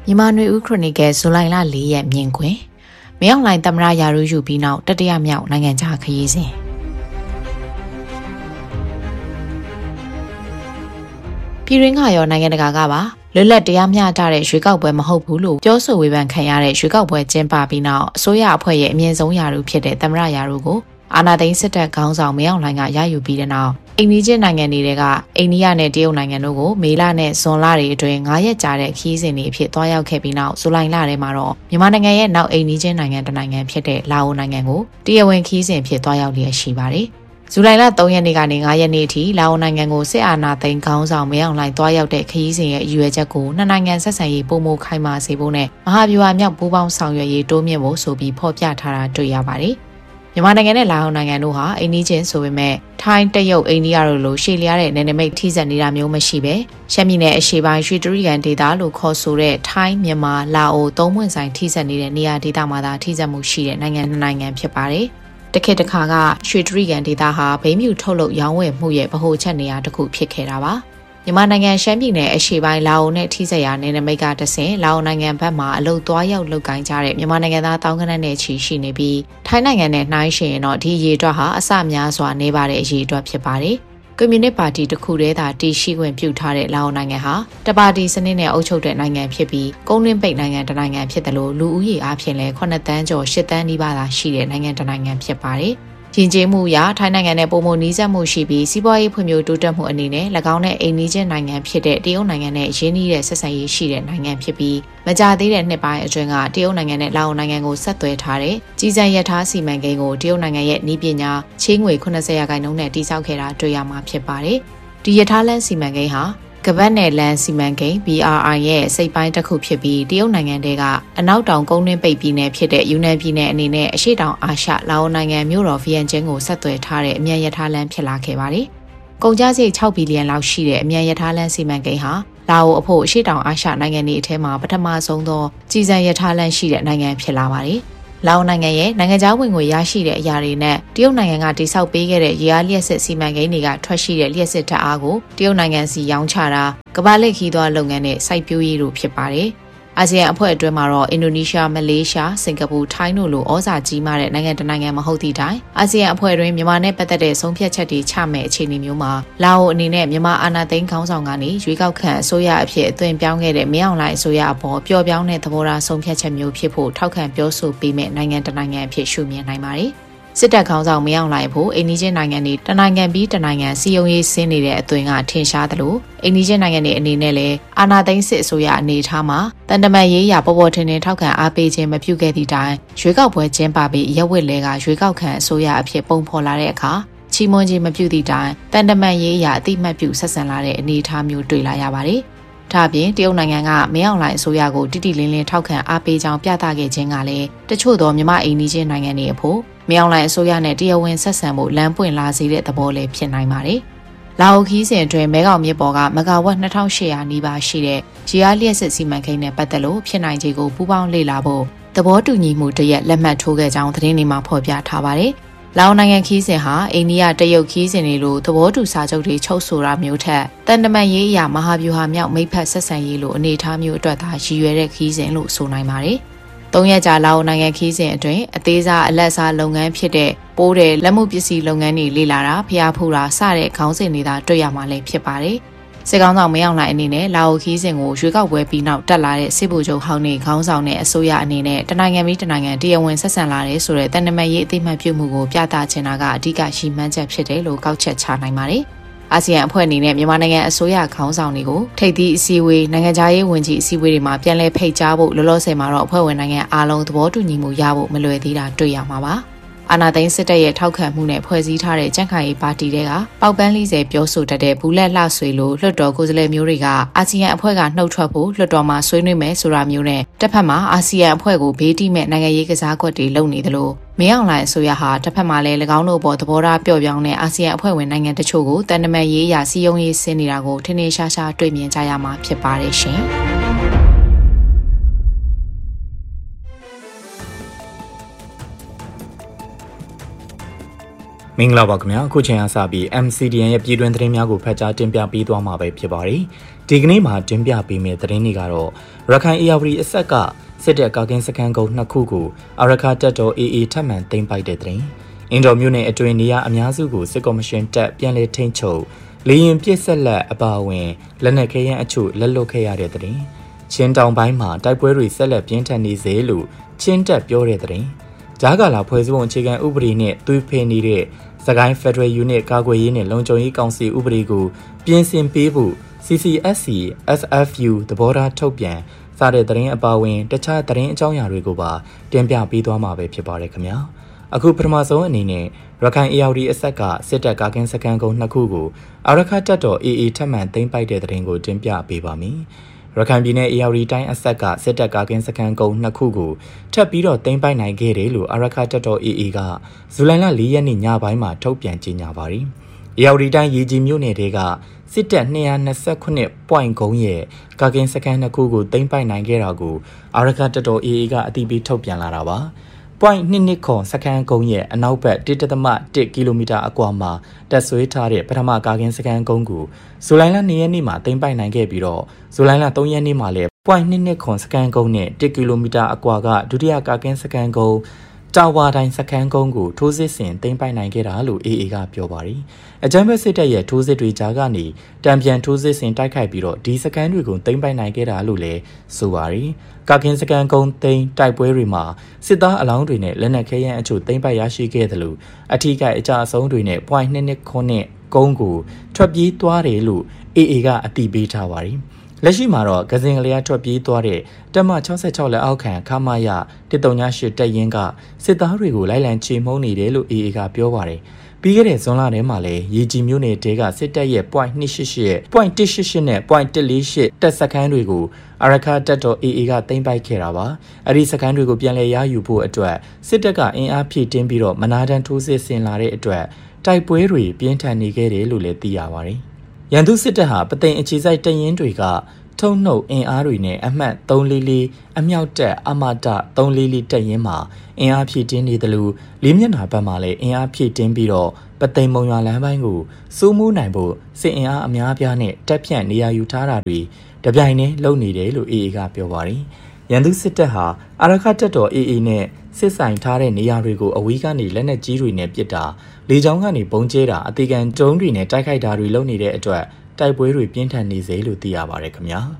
မြန်မာနွေဦးခရိုနီကယ်ဇူလိုင်လ4ရက်မြင်ကွင်းမင်းအောင်လှိုင်သမ္မတရာထူးယူပြီးနောက်တတိယမြောက်နိုင်ငံခြားခရီးစဉ်ပြည်တွင်းကရောနိုင်ငံတကာကပါလွတ်လပ်တရားမျှတတဲ့ရွေးကောက်ပွဲမဟုတ်ဘူးလို့ပြောဆိုဝေဖန်ခံရတဲ့ရွေးကောက်ပွဲကျင်းပပြီးနောက်အစိုးရအဖွဲ့ရဲ့အမြင့်ဆုံးရာထူးဖြစ်တဲ့သမ္မတရာထူးကိုအာဏာသိမ်းစစ်တပ်ခေါင်းဆောင်မင်းအောင်လှိုင်ကရယူပြီးတဲ့နောက်အိန္ဒိယနိုင်ငံတွေကအိန္ဒိယနဲ့တရုတ်နိုင်ငံတို့ကိုမေလနဲ့ဇွန်လတွေအတွင်း9ရက်ကြာတဲ့ခရီးစဉ်တွေအဖြစ်တွားရောက်ခဲ့ပြီးနောက်ဇူလိုင်လထဲမှာတော့မြန်မာနိုင်ငံရဲ့နောက်အိန္ဒိယနိုင်ငံတစ်နိုင်ငံဖြစ်တဲ့လာအိုနိုင်ငံကိုတရားဝင်ခရီးစဉ်ဖြစ်တွားရောက်လျက်ရှိပါတယ်။ဇူလိုင်လ3ရက်နေ့ကနေ9ရက်နေ့အထိလာအိုနိုင်ငံကိုစစ်အာဏာသိမ်းခေါင်းဆောင်မင်းအောင်လှိုင်တွားရောက်တဲ့ခရီးစဉ်ရဲ့အရွယ်ချက်ကိုနှစ်နိုင်ငံဆက်ဆံရေးပုံမခိုင်မာစေဖို့နဲ့မဟာဗျူဟာမြောက်ပူးပေါင်းဆောင်ရွက်ရေးတိုးမြှင့်ဖို့ဆိုပြီးဖော်ပြထားတာတွေ့ရပါတယ်။မြန်မာနိုင်ငံနဲ့လာအိုနိုင်ငံတို့ဟာအိန္ဒိချင်းဆိုပေမဲ့ထိုင်းတရုတ်အိန္ဒိယတို့လိုရှေ့လျားတဲ့နယ်နိမိတ်ထိစပ်နေတာမျိုးမရှိပဲရှမ်းပြည်နယ်အရှေ့ပိုင်းရွှေတြိဂံဒေသလို့ခေါ်ဆိုတဲ့ထိုင်းမြန်မာလာအိုသုံးပွင့်ဆိုင်ထိစပ်နေတဲ့နေရာဒေသမှာသာထိစပ်မှုရှိတဲ့နိုင်ငံနှစ်နိုင်ငံဖြစ်ပါတယ်။တခေတ်တစ်ခါကရွှေတြိဂံဒေသဟာဘိန်းမြူထုတ်လုပ်ရောင်းဝယ်မှုရဲ့ဗဟိုချက်နေရာတစ်ခုဖြစ်ခဲ့တာပါ။မြန်မာနိုင်ငံရှမ်းပြည်နယ်အရှေ့ပိုင်းလာအိုနဲ့ထိစပ်ရာနယ်နိမိတ်ကတဆင့်လာအိုနိုင်ငံဘက်မှအလုပ်သွားရောက်လုပ်ကိုင်ကြတဲ့မြန်မာနိုင်ငံသားတောင်းကနက်နဲ့ချီရှိနေပြီးထိုင်းနိုင်ငံနဲ့နှိုင်းယှဉ်ရင်တော့ဒီအရေးအတွက်ဟာအဆများစွာနေပါတဲ့အရေးအတွက်ဖြစ်ပါတယ်။ကွန်မြူနစ်ပါတီတစ်ခုတည်းသာတည်ရှိခွင့်ပြုထားတဲ့လာအိုနိုင်ငံဟာတပါတီစနစ်နဲ့အုပ်ချုပ်တဲ့နိုင်ငံဖြစ်ပြီးကုန်တွင်းပိတ်နိုင်ငံတစ်နိုင်ငံဖြစ်တယ်လို့လူဦးရေအားဖြင့်လည်း9တန်းကျော်10တန်းနီးပါးသာရှိတဲ့နိုင်ငံတစ်နိုင်ငံဖြစ်ပါတယ်။ယဉ်ကျေးမှုအရထိုင်းနိုင်ငံနဲ့ပုံမနီးစပ်မှုရှိပြီးစီးပွားရေးဖွံ့ဖြိုးတိုးတက်မှုအနေနဲ့၎င်းနဲ့အိမ်နီးချင်းနိုင်ငံဖြစ်တဲ့တရုတ်နိုင်ငံနဲ့ရင်းနှီးတဲ့ဆက်ဆံရေးရှိတဲ့နိုင်ငံဖြစ်ပြီးမကြာသေးတဲ့နှစ်ပိုင်းအတွင်းကတရုတ်နိုင်ငံနဲ့လာအိုနိုင်ငံကိုဆက်သွယ်ထားတဲ့ကြီးစံရထားစီမံကိန်းကိုတရုတ်နိုင်ငံရဲ့နည်းပညာချေးငွေ80%နဲ့တည်ဆောက်ခဲ့တာတွေ့ရမှာဖြစ်ပါတယ်။ဒီရထားလမ်းစီမံကိန်းဟာကပတ်နယ်လန်စီမံကိန်း BRI ရဲ့စိတ်ပိုင်းတစ်ခုဖြစ်ပြီးတရုတ်နိုင်ငံတွေကအနောက်တောင်ကုန်းတွင်းပိတ်ပြည်နယ်ဖြစ်တဲ့ယူနန်ပြည်နယ်အနေနဲ့အရှေ့တောင်အာရှလာအိုနိုင်ငံမြို့တော်ဗီယန်ကျင်းကိုဆက်သွယ်ထားတဲ့အမြန်ရထားလမ်းဖြစ်လာခဲ့ပါတယ်။ကုန်ကျစရိတ်6ဘီလီယံလောက်ရှိတဲ့အမြန်ရထားလမ်းစီမံကိန်းဟာလာအိုအဖို့အရှေ့တောင်အာရှနိုင်ငံတွေအထက်မှာပထမဆုံးသောကြီးစံရထားလမ်းရှိတဲ့နိုင်ငံဖြစ်လာပါတယ်။လာအိုနိုင်ငံရဲ့နိုင်ငံခြားဝင်ငွေရရှိတဲ့အရာတွေနဲ့တရုတ်နိုင်ငံကတိစောက်ပေးခဲ့တဲ့ရေအားလျှက်စစ်စီမံကိန်းတွေကထွက်ရှိတဲ့လျှက်စစ်ဓာတ်အားကိုတရုတ်နိုင်ငံစီရောင်းချတာကမ္ဘာလက်ခီးသွားလုပ်ငန်းနဲ့စိုက်ပျိုးရေးတို့ဖြစ်ပါတယ်။အာဆီယံအဖွဲ့အတွင်းမှာတော့အင်ဒိုနီးရှား၊မလေးရှား၊စင်ကာပူ၊ထိုင်းတို့လိုဩဇာကြီးမားတဲ့နိုင်ငံတစ်နိုင်ငံမဟုတ်သည့်တိုင်အာဆီယံအဖွဲ့တွင်မြန်မာနဲ့ပတ်သက်တဲ့ဆုံးဖြတ်ချက်တွေချမဲ့အခြေအနေမျိုးမှာလာအိုအနေနဲ့မြန်မာအာဏာသိမ်းခေါင်းဆောင်ကနေရွေးကောက်ခံအစိုးရအဖြစ်အသွင်ပြောင်းခဲ့တဲ့မင်းအောင်လှိုင်အစိုးရအပေါ်ပျော့ပြောင်းတဲ့သဘောထားဆုံးဖြတ်ချက်မျိုးဖြစ်ဖို့ထောက်ခံပြောဆိုပေးမဲ့နိုင်ငံတစ်နိုင်ငံအဖြစ်ရှုမြင်နိုင်ပါတယ်။စစ်တပ်ခေါင်းဆောင်မင်းအောင်လှိုင်ဖို့အိန္ဒိယနိုင်ငံတွေတနိုင်ငံပြီးတနိုင်ငံစီယုံရေးဆင်းနေတဲ့အသွင်ကထင်ရှားသလိုအိန္ဒိယနိုင်ငံတွေအနေနဲ့လည်းအာဏာသိမ်းစစ်အစိုးရအနေထားမှာတန်တမန်ရေးရာပေါ်ပေါ်ထင်ထင်ထောက်ခံအားပေးခြင်းမပြုခဲ့သည့်တိုင်ရွေးကောက်ပွဲကျင်းပပြီးရက်ဝက်လဲကရွေးကောက်ခံအစိုးရအဖြစ်ပုံဖော်လာတဲ့အခါချီးမွမ်းခြင်းမပြုသည့်တိုင်တန်တမန်ရေးရာအတိမတ်ပြုဆက်ဆံလာတဲ့အနေအထားမျိုးတွေ့လာရပါတယ်။ဒါ့အပြင်တရုတ်နိုင်ငံကမင်းအောင်လှိုင်အစိုးရကိုတိတိလင်းလင်းထောက်ခံအားပေးကြောင်းပြသခဲ့ခြင်းကလည်းတချို့သောမြန်မာအိန္ဒိယနိုင်ငံတွေအဖို့မင်းအောင်လှိုင်အစိုးရနဲ့တရားဝင်ဆက်ဆံမှုလမ်းပွင့်လာစေတဲ့သဘောလည်းဖြစ်နိုင်ပါတယ်။လာအိုခီးစဉ်အတွင်းမဲခေါင်မြစ်ပေါ်ကမဂါဝက်2800နီးပါးရှိတဲ့ဂျီအားလျှက်စစ်စီမံကိန်းနဲ့ပတ်သက်လို့ဖြစ်နိုင်ခြေကိုပူးပေါင်းလေ့လာဖို့သဘောတူညီမှုတရက်လက်မှတ်ထိုးခဲ့ကြောင်းသတင်းတွေမှာဖော်ပြထားပါတယ်။လာအိုနိုင်ငံခီးစဉ်ဟာအိန္ဒိယတရုတ်ခီးစဉ်တွေလိုသဘောတူစာချုပ်တွေချုပ်ဆိုတာမျိုးထက်တန်တမန်ရေးအရာမဟာဗျူဟာမြောက်မိတ်ဖက်ဆက်ဆံရေးလိုအနေအထားမျိုးအတွက်သာရည်ရွယ်တဲ့ခီးစဉ်လို့ဆိုနိုင်ပါတယ်။3ရက်ကြာလာအိုနိုင်ငံခီးစဉ်အတွင်းအသေးစားအလက်စားလုပ်ငန်းဖြစ်တဲ့ပိုးတဲ့လက်မှုပစ္စည်းလုပ်ငန်းတွေလေ့လာတာဖျားဖူးတာစတဲ့ခေါင်းစဉ်တွေသာတွေ့ရမှာလည်းဖြစ်ပါတယ်။စစ်ကောင်ဆောင်မင်းအောင်လှိုင်အနေနဲ့လာအိုခီးစဉ်ကိုရွေးကောက်ပွဲပြီးနောက်တက်လာတဲ့စစ်ဗိုလ်ချုပ်ဟောင်းနေခေါင်းဆောင်တဲ့အစိုးရအနေနဲ့တနိုင်ငံပြီးတနိုင်ငံတရားဝင်ဆက်ဆံလာတဲ့ဆိုတဲ့တန်တမန်ရေးအသိမှတ်ပြုမှုကိုပြသချင်တာကအဓိကရှိမှန်းချက်ဖြစ်တယ်လို့ကောက်ချက်ချနိုင်ပါတယ်။အာဆီယံအဖွဲ့အနေနဲ့မြန်မာနိုင်ငံအစိုးရခေါင်းဆောင်တွေကိုထိပ်သီးအစည်းအဝေးနိုင်ငံခြားရေးဝန်ကြီးအစည်းအဝေးတွေမှာပြန်လည်ဖိတ်ကြားဖို့လောလောဆယ်မှာတော့အဖွဲ့ဝင်နိုင်ငံအားလုံးသဘောတူညီမှုရဖို့မလွယ်သေးတာတွေ့ရမှာပါ။အာဏာသိမ်းစစ်တပ်ရဲ့ထောက်ခံမှုနဲ့ဖွဲ့စည်းထားတဲ့ကြံ့ခိုင်ရေးပါတီတွေကပေါက်ပန်း40ပြောဆိုတတ်တဲ့ဘူးလက်လှဆွေလိုလွှတ်တော်ကိုယ်စားလှယ်မျိုးတွေကအာဆီယံအဖွဲ့ကနှုတ်ထွက်ဖို့လွှတ်တော်မှာဆွေးနွေးမယ်ဆိုတာမျိုးနဲ့တစ်ဖက်မှာအာဆီယံအဖွဲ့ကိုဘေးတိမဲ့နိုင်ငံရေးကစားကွက်တွေလုပ်နေသလိုမင်းအောင်လှိုင်အစိုးရဟာတစ်ဖက်မှာလည်း၎င်းတို့ပေါ်သဘောထားပျော့ပြောင်းတဲ့အာဆီယံအဖွဲ့ဝင်နိုင်ငံတချို့ကိုတန်တမန်ရေးရာစီယုံရေးဆင်းနေတာကိုထင်ထင်ရှားရှားတွေ့မြင်ကြရမှာဖြစ်ပါတယ်ရှင်။မင်္ဂလာပါခင်ဗျာအခုချိန်အားစပြီး MCDN ရဲ့ပြည်တွင်းသတင်းများကိုဖတ်ကြားတင်ပြပေးသွားမှာပဲဖြစ်ပါတယ်ဒီကနေ့မှာတင်ပြပေးမယ့်သတင်းတွေကတော့ရခိုင် AR အဆက်ကစစ်တပ်ကာကင်းစခန်းကုန်း2ခုကိုအာရခတပ်တော် AA ထပ်မံသိမ်းပိုက်တဲ့သတင်းအင်ဒိုမြို့နယ်အတွင်းနေရာအများစုကိုစစ်ကော်မရှင်တပ်ပြန်လည်ထိန်းချုပ်လေရင်ပြစ်ဆက်လက်အပါအဝင်လက်နက်ခဲယမ်းအချို့လက်လွတ်ခဲ့ရတဲ့သတင်းချင်းတောင်ပိုင်းမှာတိုက်ပွဲတွေဆက်လက်ပြင်းထန်နေစေလို့ချင်းတပ်ပြောတဲ့သတင်းဂျားကာလာဖွဲ့စည်းပုံအခြေခံဥပဒေနဲ့သွေးဖယ်နေတဲ့စကိုင်း Federal Unit ကာကွယ်ရေးနဲ့လုံခြုံရေးကောင်စီဥပဒေကိုပြင်ဆင်ပေးဖို့ CCSC SFU သဘောထားထုတ်ပြန်စတဲ့သတင်းအပါအဝင်တခြားသတင်းအကြောင်းအရာတွေကိုပါတင်ပြပေးသွားမှာပဲဖြစ်ပါတယ်ခင်ဗျာအခုပထမဆုံးအနေနဲ့ရခိုင် AR အဆက်ကစစ်တပ်ကာကင်းစခန်းကုန်း2ခုကိုအာရခတပ်တော် AA ထပ်မံသိမ်းပိုက်တဲ့သတင်းကိုတင်ပြပေးပါမယ်ရခိုင်ပြည်နယ် AR တိုင်းအဆက်ကစစ်တပ်ကာကင်းစခန်းကုန်း2ခုကိုထပ်ပြီးတော့သိမ်းပိုက်နိုင်ခဲ့တယ်လို့အာရခတပ်တော် AA ကဇူလိုင်လ4ရက်နေ့ညပိုင်းမှာထုတ်ပြန်ကြေညာပါတယ်AR တိုင်းရေကြီးမြို့နယ်တွေကစစ်တပ်229 point ကုန်းရဲ့ကာကင်းစခန်း2ခုကိုသိမ်းပိုက်နိုင်ခဲ့တာကိုအာရခတပ်တော် AA ကအသိပေးထုတ်ပြန်လာတာပါ point 2ခွန်စခန်းကုန်းရဲ့အနောက်ဘက် 1.1 ကီလိုမီတာအကွာမှာတပ်ဆွဲထားတဲ့ပထမကာကင်းစခန်းကုန်းကိုဇူလိုင်လ2ရက်နေ့မှာသိမ်းပိုက်နိုင်ခဲ့ပြီးတော့ဇူလိုင်လ3ရက်နေ့မှာလည်း point 2ခွန်စခန်းကုန်းနဲ့1ကီလိုမီတာအကွာကဒုတိယကာကင်းစခန်းကုန်းတာဝါတိုင်းစခန်းကုန်းကိုထိုးစစ်ဆင်သိမ်းပိုက်နိုင်ခဲ့တာလို့ AA ကပြောပါတယ်။အကြမ်းဖက်စစ်တပ်ရဲ့ထိုးစစ်တွေကြားကနေတံပြန်ထိုးစစ်ဆင်တိုက်ခိုက်ပြီးတော့ဒီစခန်းတွေကိုသိမ်းပိုက်နိုင်ခဲ့တာလို့လည်းဆိုပါတယ်။ကာကင်းစခန်းကုန်းသိမ်းတိုက်ပွဲတွေမှာစစ်သားအလောင်းတွေနဲ့လက်နက်ခဲယမ်းအချို့သိမ်းပိုက်ရရှိခဲ့တယ်လို့အထူးကအကြအဆုံးတွေနဲ့ point 2ခွန်နဲ့ကုန်းကိုထွက်ပြေးသွားတယ်လို့ AA ကအသိပေးထားပါတယ်။လက်ရှိမှာတော့ကစင်ကလေးကထွက်ပြေးသွားတဲ့တပ်မ66လက်အောက်ခံခမာယ138တပ်ရင်းကစစ်သားတွေကိုလိုက်လံချေမှုန်းနေတယ်လို့ AA ကပြောပါတယ်။ပြီးခဲ့တဲ့ဇွန်လထဲမှာလည်းရေကြီးမြို့နယ်တဲကစစ်တပ်ရဲ့ point 288 point 188နဲ့ point 148တပ်စခန်းတွေကိုအာရခတပ်တော် AA ကသိမ်းပိုက်ခဲ့တာပါ။အဲဒီစခန်းတွေကိုပြန်လည်ရယူဖို့အတွက်စစ်တပ်ကအင်အားဖြည့်တင်းပြီးတော့မနာတမ်းထိုးစစ်ဆင်လာတဲ့အတွက်တိုက်ပွဲတွေပြင်းထန်နေခဲ့တယ်လို့လည်းသိရပါတယ်။ရန်သူစစ်တပ်ဟာပသိမ်အခြေစိုက်တပ်ရင်းတွေကထုံနှုတ်အင်အားတွေနဲ့အမှတ်344အမြောက်တပ်အမတ344တပ်ရင်းမှာအင်အားဖြည့်တင်းနေတယ်လို့လေးမျက်နှာဘက်မှာလည်းအင်အားဖြည့်တင်းပြီးတော့ပသိမ်မုံရွာလမ်းပိုင်းကိုစိုးမိုးနိုင်ဖို့စစ်အင်အားအများပြားနဲ့တပ်ဖြန့်နေရာယူထားတာတွေတပြိုင်တည်းလုပ်နေတယ်လို့ AA ကပြောပါတယ်။ရန်သူစစ်တပ်ဟာအာရခတပ်တော် AA နဲ့စစ်ဆိုင်ထားတဲ့နေရာတွေကိုအဝေးကနေလက်နက်ကြီးတွေနဲ့ပစ်တာလေကြောင်းကနေပုံကျဲတာအသေးခံဒုံးတွေနဲ့တိုက်ခိုက်တာတွေလုပ်နေတဲ့အတွက်တိုက်ပွဲတွေပြင်းထန်နေစေလို့သိရပါတယ်ခင်ဗျာ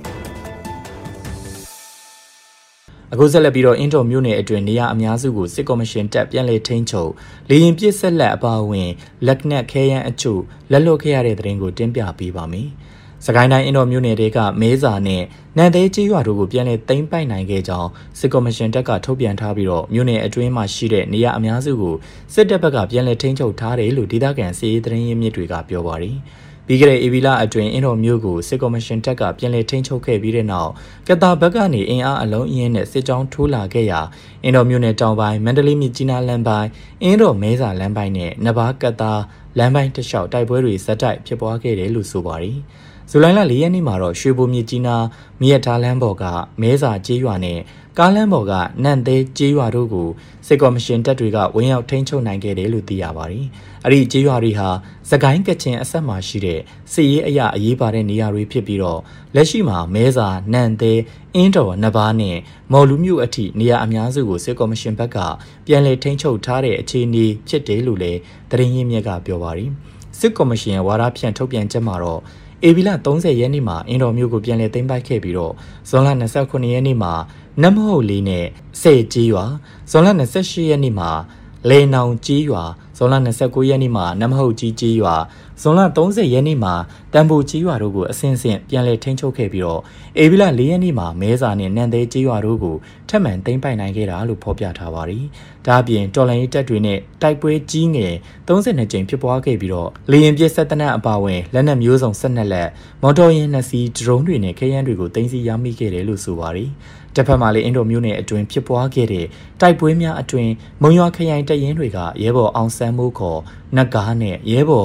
အခုဆက်လက်ပြီးတော့အင်ဒိုမြို့နယ်အတွင်းနေရာအများစုကိုစစ်ကော်မရှင်တပ်ပြန်လည်ထိန်းချုပ်လေရင်ပြစ်ဆက်လက်အပါအဝင်လက်နက်ခဲယမ်းအချို့လက်လွတ်ခဲ့ရတဲ့သတင်းကိုတင်ပြပေးပါမယ်စကိုင်းတိုင်းအင်ဒိုမြို့နယ်တွေကမဲစာနဲ့နန်သေးကြီးရွာတို့ကိုပြန်လည်သိမ်းပိုက်နိုင်ခဲ့ကြောင်းစစ်ကော်မရှင်တပ်ကထုတ်ပြန်ထားပြီးတော့မြို့နယ်အတွင်းမှာရှိတဲ့နေရာအများစုကိုစစ်တပ်ဘက်ကပြန်လည်ထိန်းချုပ်ထားတယ်လို့ဒေသခံစစ်ရေးသတင်းရင်းမြစ်တွေကပြောပါတယ်ပြီးခဲ့တဲ့ဧပြီလအတွင်းအင်ဒိုမြို့ကိုစစ်ကော်မရှင်တပ်ကပြန်လည်ထိန်းချုပ်ခဲ့ပြီးတဲ့နောက်ကတာဘက်ကနေအင်အားအလုံးအင်းနဲ့စစ်ကြောင်းထိုးလာခဲ့ရာအင်ဒိုမြို့နယ်တောင်ပိုင်းမန္တလေးမြစ်ကြီးနားလမ်းပိုင်းအင်ဒိုမဲစာလမ်းပိုင်းနဲ့နဘာကတာလမ်းပိုင်းတလျှောက်တိုက်ပွဲတွေဇက်တိုက်ဖြစ်ပွားခဲ့တယ်လို့ဆိုပါတယ်ဇူလိုင်လ4ရက်နေ့မှာတော့ရွှေဘိုမြစ်ကြီးနားမြစ်ထားလမ်းပေါ်ကမဲစာကျေးရွာနဲ့ကားလမ်းပေါ်ကနန့်သေးကျေးရွာတို့ကိုစစ်ကော်မရှင်တပ်တွေကဝင်ရောက်ထိန်းချုပ်နိုင်ခဲ့တယ်လို့သိရပါတယ်။အဲ့ဒီကျေးရွာတွေဟာစကိုင်းကချင်အဆက်မှာရှိတဲ့စစ်ရေးအရာအရေးပါတဲ့နေရာတွေဖြစ်ပြီးတော့လက်ရှိမှာမဲစာနန့်သေးအင်းတော်နဘာနဲ့မော်လူမျိုးအထိနေရာအများစုကိုစစ်ကော်မရှင်ဘက်ကပြန်လည်ထိန်းချုပ်ထားတဲ့အခြေအနေဖြစ်တယ်လို့လည်းသတင်းရင်းမြစ်ကပြောပါတယ်။စစ်ကော်မရှင်ရဲ့ဝါဒဖြန့်ထုတ်ပြန်ချက်မှာတော့ဧပြီလ30ရက်နေ့မှာအင်ဒိုမြို့ကိုပြန်လည်သိမ်းပိုက်ခဲ့ပြီးတော့ဇွန်လ29ရက်နေ့မှာနမဟုတ်လေးနဲ့စေကြီးရွာဇွန်လ28ရက်နေ့မှာလေနောင်ကြီးရွာဇွန်လ29ရက်နေ့မှာနမဟုတ်ကြီးကြီးရွာဇွန်လ30ရက်နေ့မှာတန်ဖိုကြီးရွာတို့ကိုအစင်းစင်းပြန်လည်ထိန်းချုပ်ခဲ့ပြီးတော့ဧပြီလ4ရက်နေ့မှာမဲစာနဲ့နန်သေးကြီးရွာတို့ကိုထပ်မံသိမ်းပိုက်နိုင်ခဲ့တာလို့ဖော်ပြထားပါတယ်။ဒါအပြင်တော်လိုင်းတပ်တွေနဲ့တိုက်ပွဲကြီးငယ်32ကြိမ်ဖြစ်ပွားခဲ့ပြီးတော့လေရင်ပြစ်ဆက်တနက်အပါဝင်လက်နက်မျိုးစုံ12လက်မော်တော်ယာဉ်2စီးဒရုန်းတွေနဲ့ခဲယမ်းတွေကိုသိမ်းဆည်းရမိခဲ့တယ်လို့ဆိုပါတယ်။တစ်ဖက်မှာလည်းအင်ဒိုမြို့နယ်အတွင်းဖြစ်ပွားခဲ့တဲ့တိုက်ပွဲများအတွင်းမုံရွာခရိုင်တပ်ရင်းတွေကရဲဘော်အောင်ဆန်းမိုးခေါ်နက်ကားနဲ့ရဲဘော်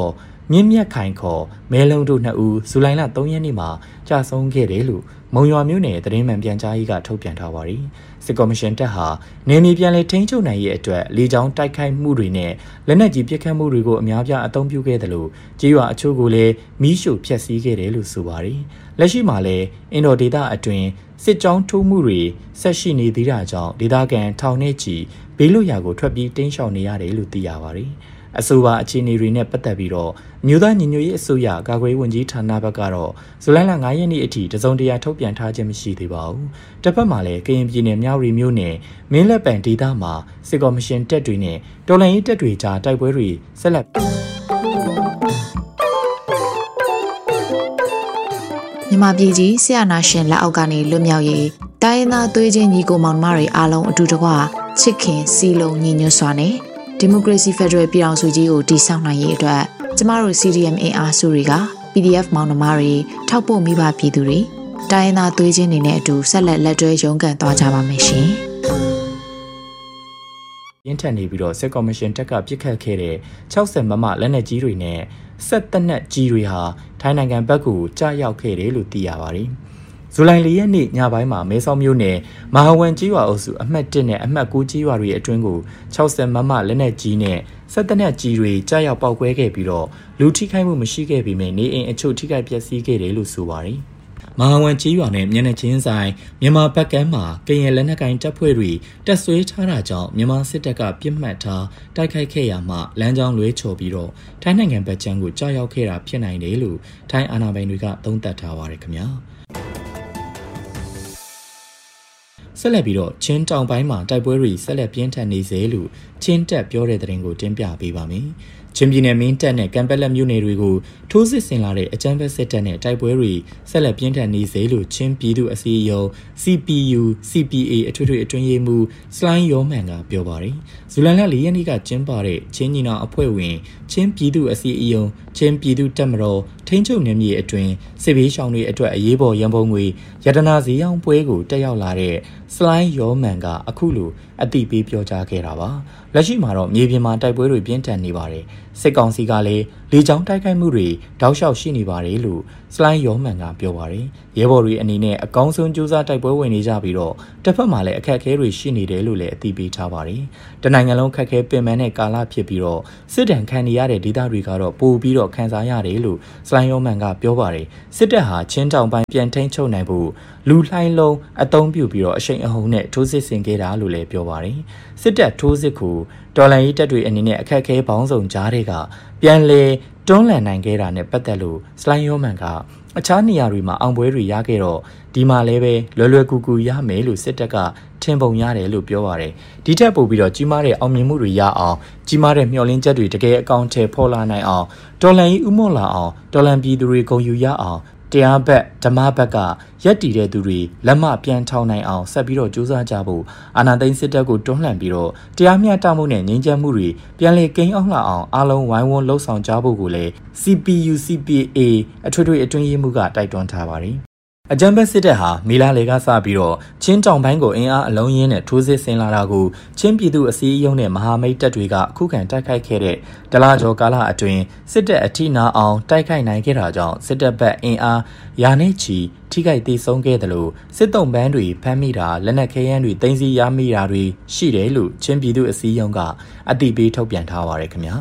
မြင့်မြတ်ခိုင်ခေါ်မဲလုံးတို့2ဦးဇူလိုင်လ3ရက်နေ့မှာကြာဆုံးခဲ့တယ်လို့မုံရွာမြို့နယ်သတင်းမှန်ပြန်ကြားရေးကထုတ်ပြန်ထားပါတယ်။စစ်ကော်မရှင်တပ်ဟာနေမြေပြန်လည်ထိန်းချုပ်နိုင်ရေးအတွက်လေကြောင်းတိုက်ခိုက်မှုတွေနဲ့လက်နက်ကြီးပစ်ခတ်မှုတွေကိုအများပြားအသုံးပြုခဲ့တယ်လို့ကြေးရွာအချို့ကိုလည်းမီးရှို့ဖျက်ဆီးခဲ့တယ်လို့ဆိုပါတယ်။လက်ရှိမှာလည်းအင်ဒိုဒေတာအတွင်းစစ်ကြောင်းထိုးမှုတွေဆက်ရှိနေသေးတာကြောင့်ဒေသခံထောင်နဲ့ချီဘေးလွတ်ရာကိုထွက်ပြေးတင်းရှောင်နေရတယ်လို့သိရပါတယ်။အဆိုပါအခြေအနေတွေနဲ့ပတ်သက်ပြီးတော့မြို့သားညီညွတ်ရေးအစိုးရကာကွယ်ဝန်ကြီးဌာနဘက်ကတော့ဇူလိုင်လ9ရက်နေ့အထိတစုံတရာထုတ်ပြန်ထားခြင်းမရှိသေးပါဘူး။တစ်ဖက်မှာလည်းကရင်ပြည်နယ်မြောက်ရီမြို့နယ်မင်းလက်ပံဒေသမှာစစ်ကော်မရှင်တပ်တွေနဲ့တော်လှန်ရေးတပ်တွေကြားတိုက်ပွဲတွေဆက်လက်မြန်မာပြည်ကြီးဆရာနာရှင်လက်အောက်ကနေလွတ်မြောက်ရေးတိုင်းရင်းသားသွေးချင်းညီကိုမောင်နှမတွေအားလုံးအတူတကွချစ်ခင်စီလုံးညီညွတ်စွာနဲ့ဒီမိုကရေစီဖက်ဒရယ်ပြည်ထောင်စုကြီးကိုတည်ဆောက်နိုင်ရေးအတွက်ကျမတို့ CDM အင်အားစုတွေက PDF မောင်နှမတွေထောက်ပို့မိဘပြည်သူတွေတိုင်းရင်းသားသွေးချင်းတွေနဲ့အတူဆက်လက်တွဲရုန်းကန်သွားကြပါမယ်ရှင်။ရင်းထန်နေပြီးတော့စစ်ကော်မရှင်တပ်ကပြစ်ခတ်ခဲ့တဲ့60မမလက်နက်ကြီးတွေနဲ့ဆက်တနက်ကြီးတွေဟာထိုင်းနိုင်ငံဘက်ကိုကြားရောက်ခဲ့တယ်လို့သိရပါတယ်။ဇူလိုင်4ရက်နေ့ညပိုင်းမှာမဲဆောက်မြို့နယ်မဟာဝန်ကြီးရွာအုပ်စုအမှတ်1နဲ့အမှတ်9ကြီးရွာတွေအတွင်းကို60မမလက်နက်ကြီးနဲ့ဆက်တနက်ကြီးတွေကြားရောက်ပောက်ကွဲခဲ့ပြီးတော့လူထိခိုက်မှုမရှိခဲ့ပေမဲ့နေအိမ်အချို့ထိခိုက်ပျက်စီးခဲ့တယ်လို့ဆိုပါတယ်။မဟာဝန်ကြီးရွာနဲ့မျက်နှာချင်းဆိုင်မြန်မာဘက်ကမ်းမှာကရင်လက်နက်ကိုင်တပ်ဖွဲ့တွေတပ်ဆွဲထားတာကြောင့်မြန်မာစစ်တပ်ကပြစ်မှတ်ထားတိုက်ခိုက်ခဲ့ရမှလမ်းကြောင်းလွဲချော်ပြီးတော့ထိုင်းနိုင်ငံဘက်ခြမ်းကိုကြားရောက်ခဲ့တာဖြစ်နိုင်တယ်လို့ထိုင်းအာဏာပိုင်တွေကသုံးသပ်ထားပါတယ်ခင်ဗျာဆက်လက်ပြီးတော့ချင်းတောင်ပိုင်းမှာတိုက်ပွဲတွေဆက်လက်ပြင်းထန်နေစေလို့ချင်းတက်ပြောတဲ့သတင်းကိုတင်ပြပေးပါမယ်။ချင်းပြည်နယ်မင်းတပ်နဲ့ကံပက်လက်မြို့နယ်တွေကိုထိုးစစ်ဆင်လာတဲ့အကြမ်းဖက်စစ်တပ်နဲ့တိုက်ပွဲတွေဆက်လက်ပြင်းထန်နေစေလို့ချင်းပြည်သူအစည်းအရုံး CPU CPA အထွေထွေအတွင်းရေးမှူးစလိုင်းယောမန်ကပြောပါတယ်။ဇူလိုင်လ4ရက်နေ့ကကျင်းပတဲ့ချင်းညီနောင်အဖွဲ့ဝင်ချင်းပြည်သူအစည်းအရုံးချင်းပြည်သူတပ်မတော်ထိန်းချုပ်နယ်မြေအတွင်းစစ်ဘေးရှောင်တွေအတွက်အရေးပေါ်ရန်ပုံငွေရတနာဈေးရောင်းပွဲကိုတက်ရောက်လာတဲ့စလိုင်းယောမန်ကအခုလိုအသိပေးပြောကြားခဲ့တာပါ။လက်ရှိမှာတော့မြေပြင်မှာတိုက်ပွဲတွေပြင်းထန်နေပါတယ်။စစ်ကောင်စီကလည်းလေကြောင်းတိုက်ခိုက်မှုတွေတောက်လျှောက်ရှိနေပါတယ်လို့စလိုင်းယောမန်ကပြောပါတယ်။ရဲဘော်တွေအနေနဲ့အကောင်းဆုံးကြိုးစားတိုက်ပွဲဝင်နေကြပြီးတော့တစ်ဖက်မှာလည်းအခက်အခဲတွေရှိနေတယ်လို့လည်းအသိပေးထားပါတယ်။တနိုင်ငံလုံးခက်ခဲပင်ပန်းတဲ့ကာလဖြစ်ပြီးတော့စစ်တမ်းခံနေရတဲ့ဒေသတွေကတော့ပိုပြီးတော့ခံစားရတယ်လို့စလိုင်းယောမန်ကပြောပါတယ်။စစ်တပ်ဟာချင်းတောင်ပိုင်းပြန်ထိန်းချုပ်နိုင်ဖို့လူလှိုင်းလုံးအသုံးပြုပြီးတော့အရှိန်အဟုန်နဲ့ထိုးစစ်ဆင်ခဲ့တာလို့လည်းပြောပါတယ်။စစ်တပ်ထိုးစစ်ကိုတော်လှန်ရေးတပ်တွေအနေနဲ့အခက်အခဲပေါင်းစုံကြားတွေကပြန်လည်တွန်းလှန်နိုင်ခဲ့တာနဲ့ပတ်သက်လို့စလိုင်းယောမန်ကအခြားနေရာတွေမှာအောင်ပွဲတွေရခဲ့တော့ဒီမှာလည်းပဲလွယ်ကူကူရမယ်လို့စစ်တပ်ကထင်ပုံရတယ်လို့ပြောပါတယ်။ဒီထက်ပိုပြီးတော့ကြီးမားတဲ့အောင်မြင်မှုတွေရအောင်ကြီးမားတဲ့မျှော်လင့်ချက်တွေတကယ်အကောင့်ထဲပေါ်လာနိုင်အောင်တော်လှန်ရေးဥမော့လာအောင်တော်လှန်ပြည်သူတွေဂုဏ်ယူရအောင်တရားဘက်ဓမ္မဘက်ကရက်တည်တဲ့သူတွေလက်မပြန်ထောင်နိုင်အောင်ဆက်ပြီးတော့ကြိုးစားကြဖို့အာဏာသိမ်းစစ်တပ်ကိုတွန်းလှန်ပြီးတော့တရားမျှတမှုနဲ့ငြိမ်းချမ်းမှုတွေပြန်လည်ကိန်းအောင်လာအောင်အားလုံးဝိုင်းဝန်းလှုပ်ဆောင်ကြဖို့ကိုလည်း CPU CPA အထွေထွေအတွင်းရေးမှူးကတိုက်တွန်းထားပါတယ်အကြမ်းဖက်စစ်တပ်ဟာမီလာလေကစပြီးတော့ချင်းတောင်ပိုင်းကိုအင်အားအလုံးရင်းနဲ့ထိုးစစ်ဆင်လာတာကိုချင်းပြည်သူအစည်းအရုံးနဲ့မဟာမိတ်တပ်တွေကအခုခံတိုက်ခိုက်ခဲ့တဲ့ဒလကျော်ကာလအတွင်းစစ်တပ်အထိနာအောင်တိုက်ခိုက်နိုင်ခဲ့တာကြောင့်စစ်တပ်ဘက်အင်အားရာနဲ့ချီထိခိုက်သေးဆုံးခဲ့တယ်လို့စစ်တုံးပန်းတွေဖမ်းမိတာလက်နက်ခဲယမ်းတွေတင်စီရမိတာတွေရှိတယ်လို့ချင်းပြည်သူအစည်းအရုံးကအသိပေးထုတ်ပြန်ထားပါတယ်ခင်ဗျာ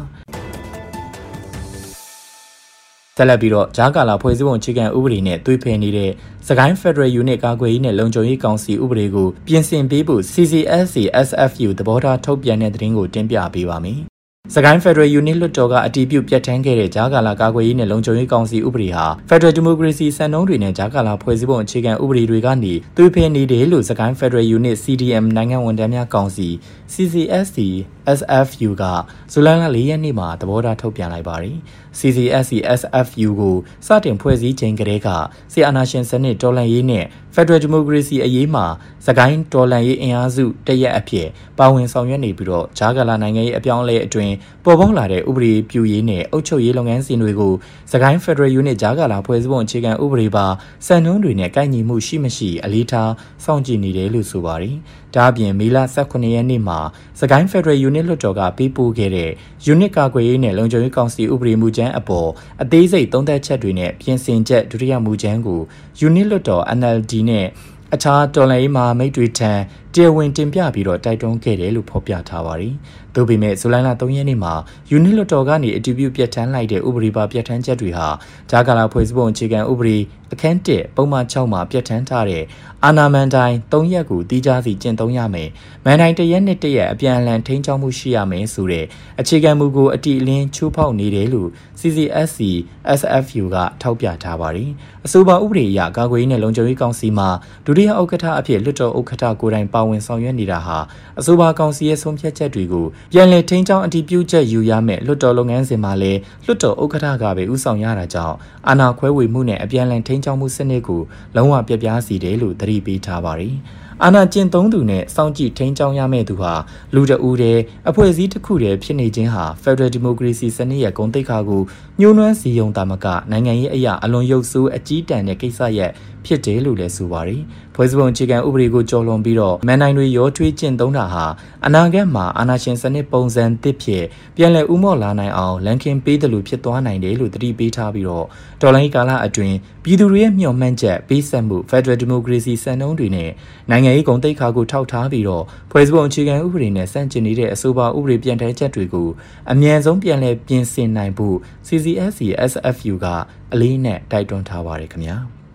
ဆက်လက်ပြီးတော့ဂျာကာလာဖွဲ့စည်းပုံအခြေခံဥပဒေနဲ့သွေးဖယ်နေတဲ့စကိုင်း Federal Unit ကာကွယ်ရေးနဲ့လုံခြုံရေးကောင်စီဥပဒေကိုပြင်ဆင်ပေးဖို့ CCSC SFU သဘောထားထုတ်ပြန်တဲ့သတင်းကိုတင်ပြပေးပါမယ်။စကိုင်း Federal Unit လွှတ်တော်ကအတည်ပြုပြဋ္ဌာန်းခဲ့တဲ့ဂျာကာလာကာကွယ်ရေးနဲ့လုံခြုံရေးကောင်စီဥပဒေဟာ Federal Democracy စံနှုန်းတွေနဲ့ဂျာကာလာဖွဲ့စည်းပုံအခြေခံဥပဒေတွေကနေသွေးဖယ်နေတယ်လို့စကိုင်း Federal Unit CDM နိုင်ငံဝန်ထမ်းများကောင်စီ CCSC SFU ကဇူလိုင်လ4ရက်နေ့မှာသဘောထားထုတ်ပြန်လိုက်ပါတယ်။ CCSC SFU ကိုစတင်ဖွဲ့စည်းချိန်ကတည်းကဆီအာနာရှင်စနစ်တော်လှန်ရေးနဲ့ Federal Democracy အရေးမှာစကိုင်းတော်လှန်ရေးအင်အားစုတရက်အဖြစ်ပါဝင်ဆောင်ရွက်နေပြီးတော့ဂျာကာလာနိုင်ငံရေးအပြောင်းအလဲအတွင်းပေါ်ပေါက်လာတဲ့ဥပဒေပြုရေးနဲ့အုပ်ချုပ်ရေးလုပ်ငန်းစဉ်တွေကိုစကိုင်း Federal Unit ဂျာကာလာဖွဲ့စည်းပုံအခြေခံဥပဒေပါစံနှုန်းတွေနဲ့ကိုက်ညီမှုရှိမရှိအလေးထားစောင့်ကြည့်နေတယ်လို့ဆိုပါတယ်။ဒါအပြင်မေလ18ရက်နေ့မှာစကိုင်း Federal Unit လွှတ်တော်ကပေးပို့ခဲ့တဲ့ Unit ကာကွယ်ရေးနဲ့လုံခြုံရေးကောင်စီဥပဒေမူကြချမ်းအပေါ်အသေးစိတ်သုံးသပ်ချက်တွေနဲ့ပြင်ဆင်ချက်ဒုတိယမူချမ်းကို Unit လွှတ်တော် NLD နဲ့အခြားတော်လှန်ရေးမဟာမိတ်တွေထံတရားဝင်တင်ပြပြီးတော့တိုက်တွန်းခဲ့တယ်လို့ဖော်ပြထားပါတယ်။သို့ပေမဲ့ဇူလိုင်လ3ရက်နေ့မှာ Unit လွှတ်တော်ကနေအတည်ပြုပြဋ္ဌာန်းလိုက်တဲ့ဥပဒေပါပြဋ္ဌာန်းချက်တွေဟာဂျာကာလာဖွဲ့စည်းပုံအခြေခံဥပဒေအခန်း1ပုံမှန်6မှာပြဋ္ဌာန်းထားတဲ့အာဏာမန်တိုင်း3ရက်ကိုတီးခြားစီကျင့်သုံးရမယ်။မန်တိုင်း1ရက်နဲ့1ရက်အပြန်အလှန်ထိန်းချုပ်မှုရှိရမယ်ဆိုတဲ့အခြေခံမူကိုအတိအလင်းချိုးဖောက်နေတယ်လို့ CCSC SFU ကထောက်ပြထားပါတယ်။အဆိုပါဥပဒေအရကာကွယ်ရေးနဲ့လုံခြုံရေးကောင်စီမှာဒုတိယဥက္ကဋ္ဌအဖြစ်လွှတ်တော်ဥက္ကဋ္ဌကိုယ်တိုင်ပါဝင်ဆောင်ရွက်နေတာဟာအဆိုပါကောင်စီရဲ့ဆုံးဖြတ်ချက်တွေကိုပြန်လည်ထိန်းကျောင်းအတည်ပြုချက်ယူရမယ်လွှတ်တော်လုပ်ငန်းစဉ်မှာလည်းလွှတ်တော်ဥက္ကဋ္ဌကပဲဦးဆောင်ရတာကြောင့်အာဏာခွဲဝေမှုနဲ့အပြန်လည်ထိန်းကျောင်းမှုစနစ်ကိုလုံးဝပြပြားစီတယ်လို့သတိပေးထားပါတယ်။အာဏာကျင့်သုံးသူနဲ့စောင့်ကြည့်ထိန်းကျောင်းရမယ့်သူဟာလူတဦးတည်းအဖွဲ့အစည်းတစ်ခုတည်းဖြစ်နေခြင်းဟာ Federal Democracy စနစ်ရဲ့ဂုဏ်သိက္ခာကိုညှိုးနွမ်းစီယုံတာမကနိုင်ငံရေးအရာအလွန်ရုပ်ဆိုးအကြီးတန်းတဲ့ကိစ္စရပ်ဖြစ်တယ်လို့လည်းဆိုပါတယ်။ဖွဲ့စည်းပုံအခြေခံဥပဒေကိုကျော်လွန်ပြီးတော့မန်နိုင်တွေရောထွေးကျင့်သုံးတာဟာအနာဂတ်မှာအာဏာရှင်စနစ်ပုံစံသစ်ဖြစ်ပြန်လည်ဥမော့လာနိုင်အောင်လန်ကင်ပေးတယ်လို့ဖြစ်သွားနိုင်တယ်လို့သတိပေးထားပြီးတော့တော်လိုင်းကာလအတွင်းပြည်သူတွေရဲ့မျှော်မှန်းချက်ပေးဆက်မှု Federal Democracy စံနှုန်းတွေနဲ့နိုင်ငံရေးဂုဏ်သိက္ခာကိုထောက်ထားပြီးတော့ဖွဲ့စည်းပုံအခြေခံဥပဒေနဲ့ဆန့်ကျင်နေတဲ့အဆိုပါဥပဒေပြန်ထည့်ချက်တွေကိုအမြန်ဆုံးပြန်လည်ပြင်ဆင်နိုင်ဖို့ CCSC SFU ကအလေးနဲ့တိုက်တွန်းထားပါတယ်ခင်ဗျာ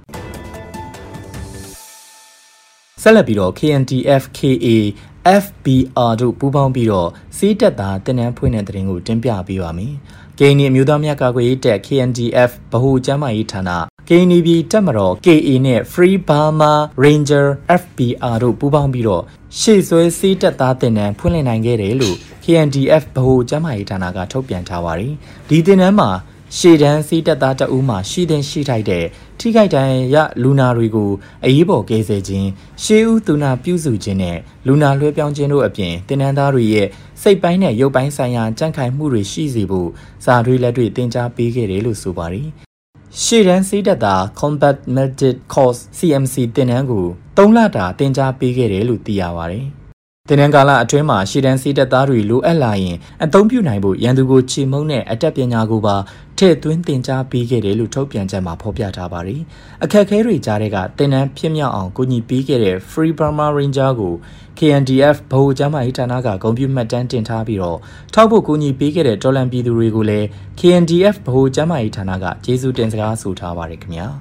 ဆက်လက်ပြီးတော့ KNDF KA FBR တို့ပူးပေါင်းပြီးတော့စီးတက်သားတင်နန်းဖွင့်တဲ့တဲ့ရင်ကိုတင်ပြပေးပါမယ်။ KNY အမျိုးသားများကာကွယ်ရေးတပ် KNDF ဗဟိုကျန်းမာရေးဌာန KNB တပ်မတော် KA နဲ့ Free Burma Ranger FBR တို့ပူးပေါင်းပြီးတော့ရှေ့ဆွဲစီးတက်သားတင်နန်းဖွင့်လှစ်နိုင်ခဲ့တယ်လို့ KNDF ဗဟိုကျန်းမာရေးဌာနကထုတ်ပြန်ထားပါတယ်။ဒီတင်နန်းမှာရှေ့တန်းစီးတက်သားတအူးမှာရှိတဲ့ရှိထိုက်တဲ့ထိခိုက်ဒဏ်ရာလူနာတွေကိုအရေးပေါ်ကယ်ဆယ်ခြင်းရှေးဦးသူနာပြုစုခြင်းနဲ့လူနာလွှဲပြောင်းခြင်းတို့အပြင်တင်နန်းသားတွေရဲ့စိတ်ပိုင်းနဲ့ရုပ်ပိုင်းဆိုင်ရာကြံ့ခိုင်မှုတွေရှိစေဖို့စာတွေလက်တွေတင် जा ပေးခဲ့တယ်လို့ဆိုပါတယ်။ရှေ့တန်းစီးတက်သား Combat Medic Course CMC တင်နန်းကို3လတာတင် जा ပေးခဲ့တယ်လို့သိရပါတယ်။တင်နန်းကာလအတွင်းမှာရှေ့တန်းစီးတက်သားတွေလိုအပ်လာရင်အသုံးပြုနိုင်ဖို့ရန်သူကိုချေမှုန်းတဲ့အတတ်ပညာကိုပါထည့်သွင်းတင် जा ပေးခဲ့တယ်လို့ထုတ်ပြန်ချက်မှာဖော်ပြထားပါတယ်။အခက်အခဲတွေကြားတဲ့ကတင်နန်းဖြစ်မြောက်အောင်ကူညီပေးခဲ့တဲ့ Free Burma Ranger ကို KNDF ဗဟိုကျန်းမာရေးဌာနကဂုဏ်ပြုမှတ်တမ်းတင်ထားပြီးတော့ထောက်ဖို့ကူညီပေးခဲ့တဲ့တော်လှန်ပြည်သူတွေကိုလည်း KNDF ဗဟိုကျန်းမာရေးဌာနကကျေးဇူးတင်စကားဆိုထားပါတယ်ခင်ဗျာ။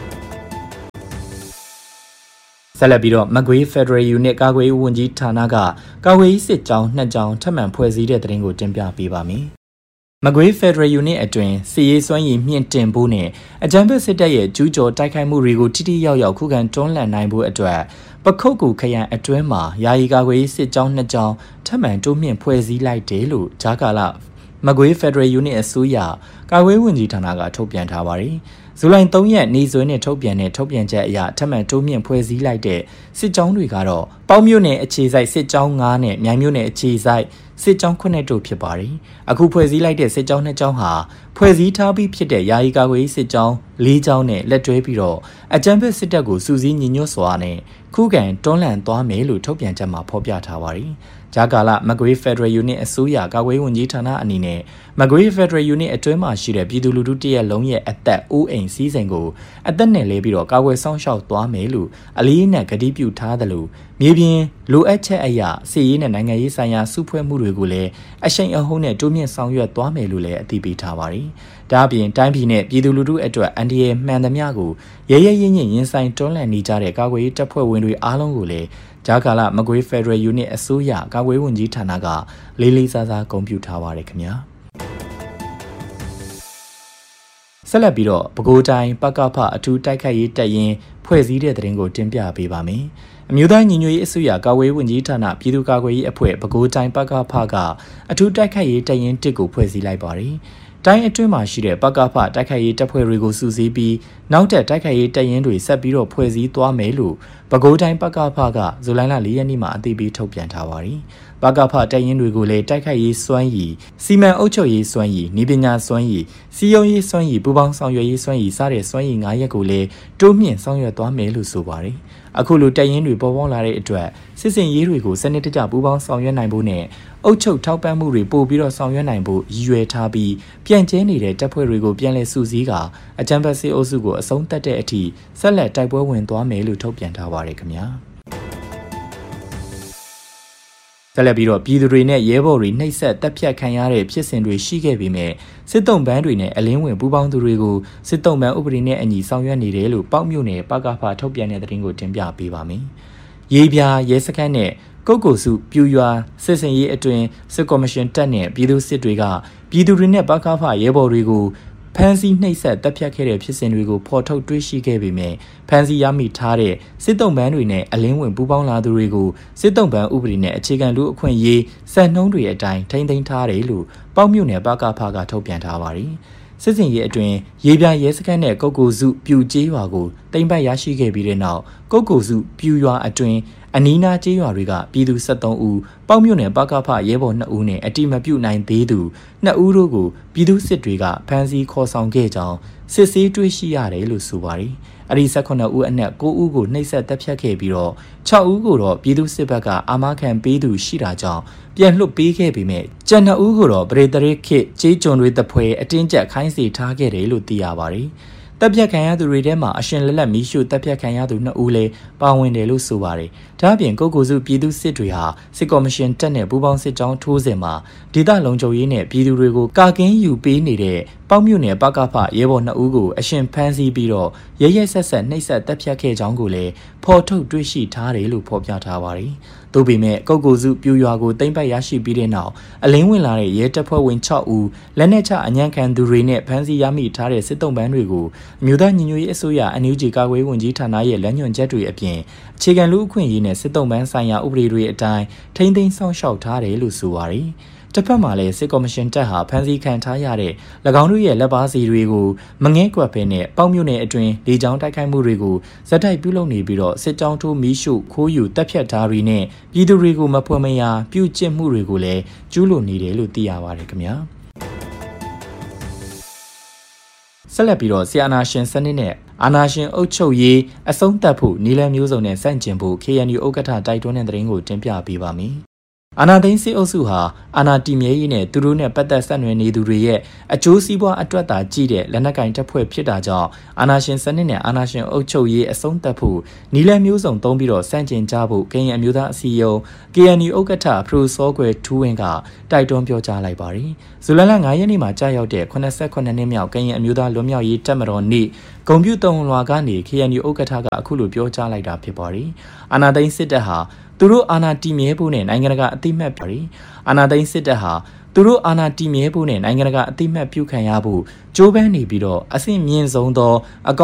ဆက်လက်ပြီးတော့မကွေး Federal Unit ကာကွယ်ရေးဝန်ကြီးဌာနကကာကွယ်ရေးစစ်ကြောင်း2ကြောင်းထပ်မံဖွဲ့စည်းတဲ့တဲ့ရင်ကိုတင်ပြပေးပါမယ်။မကွေး Federal Unit အတွင်းစစ်ရေးစွမ်းရည်မြင့်တင်ဖို့နဲ့အကြမ်းဖက်စစ်တပ်ရဲ့ကျူးကျော်တိုက်ခိုက်မှုတွေကိုထိထိရောက်ရောက်ခုခံတွန်းလှန်နိုင်ဖို့အတွက်ပခုတ်ကူခရိုင်အတွင်းမှာယာယီကာကွယ်ရေးစစ်ကြောင်း2ကြောင်းထပ်မံတိုးမြင့်ဖွဲ့စည်းလိုက်တယ်လို့ဂျာကာလာမကွေး Federal Unit အစိုးရကာကွယ်ဝန်ကြီးဌာနကထုတ်ပြန်ထားပါတယ်။ဇူလိုင်3ရက်နေ့စွဲနဲ့ထုတ်ပြန်တဲ့ထုတ်ပြန်ချက်အရထပ်မံတိုးမြင့်ဖွဲ့စည်းလိုက်တဲ့စစ်ကြောင်းတွေကတော့ပေါင်းမြို့နယ်အခြေစိုက်စစ်ကြောင်း9နဲ့မြိုင်မြို့နယ်အခြေစိုက်စစ်ကြောင်း9တို့ဖြစ်ပါတယ်။အခုဖွဲ့စည်းလိုက်တဲ့စစ်ကြောင်း2ကြောင်းဟာဖွဲ့စည်းထားပြီးဖြစ်တဲ့ယာယီကာကွယ်ရေးစစ်ကြောင်း4ကြောင်းနဲ့လက်တွဲပြီးတော့အကြမ်းဖက်စစ်တပ်ကိုစုစည်းညီညွတ်စွာနဲ့ခုခံတွန်းလှန်သွားမယ်လို့ထုတ်ပြန်ချက်မှာဖော်ပြထားပါတယ်။ဂျာကာလာမကွေး Federal Unit အစိုးရကာကွယ်ဝန်ကြီးဌာနအနေနဲ့မကွေး Federal Unit အတွင်းမှာရှိတဲ့ပြည်သူလူထုတရက်လုံးရဲ့အသက်အိုးအိမ်စီးစိမ်ကိုအသက်နဲ့လဲပြီးတော့ကာကွယ်ဆောင်ရှောက်သွားမယ်လို့အလေးနက်ကတိပြုထားသလိုမြေပြင်လိုအပ်ချက်အရာစစ်ရေးနဲ့နိုင်ငံရေးဆိုင်ရာစုဖွဲ့မှုတွေကိုလည်းအရှိန်အဟုန်နဲ့တိုးမြင့်ဆောင်ရွက်သွားမယ်လို့လည်းအသိပေးထားပါတယ်။ဒါ့အပြင်တိုင်းပြည်နဲ့ပြည်သူလူထုအတွက်အန်ဒီရဲမှန်သမျှကိုရဲရဲရင့်ရင့်ရင်ဆိုင်တွန်းလှန်နေကြတဲ့ကာကွယ်ရေးတပ်ဖွဲ့ဝင်တွေအားလုံးကိုလည်းဂျာကာလာမကွေး Federal Unit အစိုးရကာကွယ်ဝန်ကြီးဌာနကလေးလေးစားစားဂုဏ်ပြုထားပါတယ်ခင်ဗျာဆက်လက်ပြီးတော့ပဲခူးတိုင်းပကဖအထူးတိုက်ခိုက်ရေးတပ်ရင်းဖွဲ့စည်းတဲ့တဲ့ရင်ကိုတင်ပြပေးပါမယ်အမျိုးသားညီညွတ်ရေးအစိုးရကာကွယ်ဝန်ကြီးဌာနပြည်သူ့ကာကွယ်ရေးအဖွဲ့ပဲခူးတိုင်းပကဖကအထူးတိုက်ခိုက်ရေးတပ်ရင်း1ကိုဖွဲ့စည်းလိုက်ပါတယ်တိုင်းအတွင်းမှာရှိတဲ့ပကဖတိုက်ခိုက်ရေးတပ်ဖွဲ့တွေကိုစုစည်းပြီးနောက်ထပ်တိုက်ခိုက်ရေးတပ်ရင်းတွေဆက်ပြီးတော့ဖွဲ့စည်းသွားမယ်လို့ပဲခူးတိုင်းပကဖကဇူလိုင်လ4ရက်နေ့မှာအသိပေးထုတ်ပြန်ထားပါတယ်။ပကဖတပ်ရင်းတွေကိုလည်းတိုက်ခိုက်ရေးစွမ်းရည်စီမံအုပ်ချုပ်ရေးစွမ်းရည်နည်းပညာစွမ်းရည်စီယုံရေးစွမ်းရည်ပူးပေါင်းဆောင်ရွက်ရေးစွမ်းရည်စတဲ့စွမ်းရည်9ရပ်ကိုလည်းတိုးမြင့်ဆောင်ရွက်သွားမယ်လို့ဆိုပါတယ်။အခုလိုတပ်ရင်းတွေပေါ်ပေါက်လာတဲ့အတွက်စစ်စင်ရေးတွေကိုစနစ်တကျပူးပေါင်းဆောင်ရွက်နိုင်ဖို့နဲ့အအုပ်ချုပ်ထောက်ပံ့မှုတွေပို့ပြီးတော့ဆောင်ရွက်နိုင်ဖို့ရည်ရွယ်ထားပြီးပြန်ကျဲနေတဲ့တပ်ဖွဲ့တွေကိုပြန်လည်စုစည်းကအကြမ်းဖက်စစ်အုပ်စုကိုအဆုံးသတ်တဲ့အထိဆက်လက်တိုက်ပွဲဝင်သွားမယ်လို့ထုတ်ပြန်ထားပါတယ်ခင်ဗျာဆက်လက်ပြီးတော့ပြည်သူတွေနဲ့ရဲဘော်တွေနှိပ်စက်တပ်ဖြတ်ခံရတဲ့ဖြစ်စဉ်တွေရှိခဲ့ပေမဲ့စစ်တုံးပန်းတွေနဲ့အလင်းဝင်ပူးပေါင်းသူတွေကိုစစ်တုံးပန်းဥပဒေနဲ့အညီဆောင်ရွက်နေတယ်လို့ပေါ့မြို့နယ်ပကဖထုတ်ပြန်တဲ့သတင်းကိုတင်ပြပေးပါမယ်။ရေပြာရဲစခန်းနဲ့ကုတ်ကိုစုပြူရွာစစ်စင်ရေးအတွင်စစ်ကော်မရှင်တပ်နဲ့ပြည်သူစစ်တွေကပြည်သူတွေနဲ့ပကဖရဲဘော်တွေကိုဖမ်းဆီးနှိပ်စက်တပ်ဖြတ်ခဲ့တဲ့ဖြစ်စဉ်တွေကိုဖော်ထုတ်တွေ့ရှိခဲ့ပေမဲ့ဖမ်းဆီးရမိထားတဲ့စစ်တုံးပန်းတွေနဲ့အလင်းဝင်ပူးပေါင်းလာသူတွေကိုစစ်တုံးပန်းဥပဒေနဲ့အခြေခံလူအခွင့်အရေးစံနှုန်းတွေအတိုင်းထိန်းသိမ်းထားတယ်လို့ပေါ့မြို့နယ်ပကဖကထုတ်ပြန်ထားပါတယ်။စစ်စင်ရေးအတွင်ရေပြာရဲစခန်းနဲ့ကုတ်ကိုစုပြူကျေးရွာကိုတိမ့်ပတ်ရရှိခဲ့ပြီးတဲ့နောက်ကုတ်ကိုစုပြူရွာအတွင်အနီးနားကျေးရွာတွေကပြည်သူ73ဦးပေါ့မြို့နယ်ပကဖရဲဘော်2ဦးနဲ့အတိမပြုတ်နိုင်သေးသူ2ဦးတို့ကိုပြည်သူစစ်တွေကဖမ်းဆီးခေါ်ဆောင်ခဲ့ကြောင်းစစ်ဆေးတွေ့ရှိရတယ်လို့ဆိုပါတယ်။အဲဒီ18ဦးအနက်9ဦးကိုနှိပ်စက်တပ်ဖြတ်ခဲ့ပြီးတော့6ဦးကိုတော့ပြည်သူစစ်ဘက်ကအာမခံပေးသူရှိတာကြောင့်ပြန်လွှတ်ပေးခဲ့ပေမဲ့ကျန်2ဦးကိုတော့ပရိသတ်ခေကျေးကျွန်တွေတပွဲအတင်းကျပ်ခိုင်းစေထားခဲ့တယ်လို့သိရပါတယ်။တပ်ဖြတ်ခံရသူတွေထဲမှာအရှင်လက်လက်မီးရှို့တပ်ဖြတ်ခံရသူ2ဦးလည်းပါဝင်တယ်လို့ဆိုပါတယ်။ဒါ့အပြင်ကုတ်ကိုစုပြည်သူစစ်တွေဟာစစ်ကော်မရှင်တပ်နဲ့ပူးပေါင်းစစ်ကြောင်းထိုးစဉ်မှာဒေသလုံခြုံရေးနဲ့ပြည်သူတွေကိုကာကင်းယူပေးနေတဲ့ပေါ့မြို့နယ်ပကဖရဲဘော်2ဦးကိုအရှင်ဖမ်းဆီးပြီးတော့ရဲရဲဆက်ဆက်နှိပ်စက်တပ်ဖြတ်ခဲ့ကြောင်းကိုလည်းဖော်ထုတ်တွေ့ရှိထားတယ်လို့ဖော်ပြထားပါတယ်။သို့ပေမဲ့ကုတ်ကိုစုပြူရွာကိုတိမ့်ပတ်ရရှိပြီးတဲ့နောက်အလင်းဝင်လာတဲ့ရဲတပ်ဖွဲ့ဝင်6ဦးလက်နက်ချအညံ့ခံသူတွေနဲ့ဖမ်းဆီးရမိထားတဲ့စစ်တုံးပန်းတွေကိုအမျိုးသားညီညွတ်ရေးအစိုးရ NUG ကာကွယ်ရေးဝန်ကြီးဌာနရဲ့လမ်းညွှန်ချက်တွေအပြင်အခြေခံလူ့အခွင့်အရေးနဲ့စစ်တုံးပန်းဆိုင်ရာဥပဒေတွေအတိုင်းထိန်းသိမ်းဆောင်ရှောက်ထားတယ်လို့ဆိုပါတယ်။တစ်ဖက်မှာလည်းစစ်ကော်မရှင်တပ်ဟာဖမ်းဆီးခံထားရတဲ့၎င်းတို့ရဲ့လက်ပါစီတွေကိုမငဲကွက်ဖဲနဲ့ပေါ့မြို့နယ်အတွင်းလေကြောင်းတိုက်ခိုက်မှုတွေကိုဇက်တိုက်ပြုလုပ်နေပြီးတော့စစ်ကြောင်းထိုးမီးရှို့ခိုးယူတပ်ဖြတ်ဓာရီနဲ့ပြည်သူတွေကိုမဖွယ်မရာပြုကျင့်မှုတွေကိုလည်းကျူးလွန်နေတယ်လို့သိရပါတယ်ခင်ဗျာဆက်လက်ပြီးတော့ဆီအာနာရှင်စနစ်နဲ့အာနာရှင်အုပ်ချုပ်ရေးအဆုံးသတ်ဖို့နီလန်မျိုးစုံနဲ့စန့်ကျင်ဖို့ KNU ဥက္ကဋ္ဌတိုက်တွန်းတဲ့သတင်းကိုတင်ပြပေးပါမယ်အာနာသိန်းစစ်အုပ်စုဟာအာနာတီမြဲရေးနဲ့သူတို့နဲ့ပတ်သက်ဆက်နွယ်နေသူတွေရဲ့အကျိုးစီးပွားအတွက်သာကြည့်တဲ့လက်နက်ကင်တပ်ဖွဲ့ဖြစ်တာကြောင့်အာနာရှင်စနစ်နဲ့အာနာရှင်အုပ်ချုပ်ရေးအဆုံးသတ်ဖို့နီလန်မျိုးစုံသုံးပြီးတော့စန့်ကျင်ကြဖို့ကရင်အမျိုးသားအစည်းအရုံး KNU ဥက္ကဋ္ဌဖရိုစောကွယ်ထူးဝင်းကတိုက်တွန်းပြောကြားလိုက်ပါတယ်။ဇူလိုင်လ9ရက်နေ့မှာကြာရောက်တဲ့89နှစ်မြောက်ကရင်အမျိုးသားလွတ်မြောက်ရေးတပ်မတော်နေ့ဂုဏ်ပြုတုံးလွှာကနေ KNU ဥက္ကဋ္ဌကအခုလိုပြောကြားလိုက်တာဖြစ်ပါတယ်။အာနာသိန်းစစ်တပ်ဟာသူတို့အာဏာတည်မြဲဖို့နဲ့နိုင်ငံတကာအသိမှတ်ပြုပြီးအာဏာသိမ်းစစ်တပ်ဟာသူတို့အာဏာတည်မြဲဖို့နဲ့နိုင်ငံတကာအသိမှတ်ပြုခံရဖို့ကြိုးပမ်းနေပြီးတော့အဆင့်မြင့်ဆုံးသော